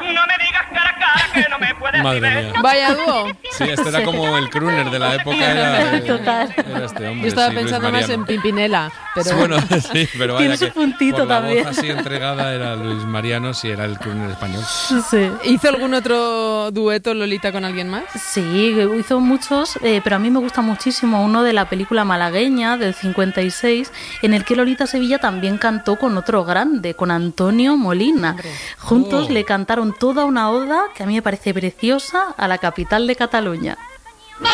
No me digas cara a cara que no me puedes Madre ver. mía. Vaya dúo. Sí, este era como el crooner de la época. Total. Era este hombre. Yo estaba sí, Luis pensando más Mariano. en Pimpinela, pero Sí, bueno, sí, pero vaya Tiene su que puntito por la también. voz así entregada era Luis Mariano, sí, era el crooner español. Sí. ¿hizo algún otro dueto Lolita con alguien más? Sí, hizo muchos, pero a mí me gusta muchísimo uno de la película malagueña del 56, en el que Lolita Sevilla también cantó con otro grande, con Antonio Molina. Juntos Oh. le cantaron toda una oda que a mí me parece preciosa a la capital de Cataluña.